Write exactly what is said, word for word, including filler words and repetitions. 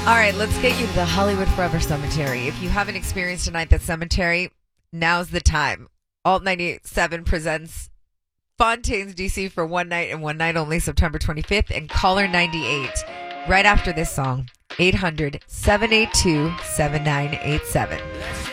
All right, let's get you to the Hollywood Forever Cemetery. If you haven't experienced a night at cemetery, now's the time. Alt ninety-eight point seven presents Fontaine's D C for one night and one night only, September twenty-fifth, and Caller ninety-eight right after this song, eight hundred, seven eight two, seven nine eight seven.